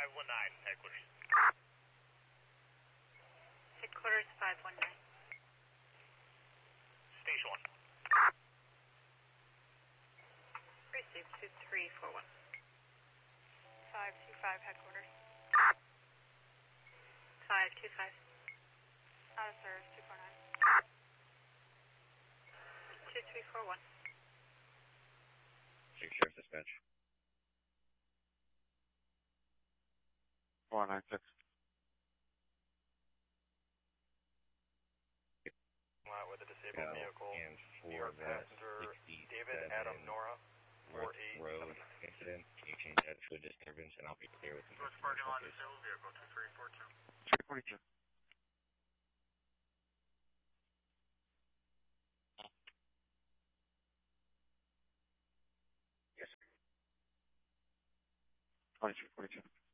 519, headquarters. Headquarters 519. Station 1. Received 2341. 525, headquarters. 525. Out of service, 249. 2341. Sheriff Dispatch. 496. With a disabled vehicle. And New for York that passenger 67 David Adam Nora. Road 48. incident, can you change that to a disturbance and I'll be clear with the North parking lot disabled vehicle 2342. 342. Yes, sir. 2342.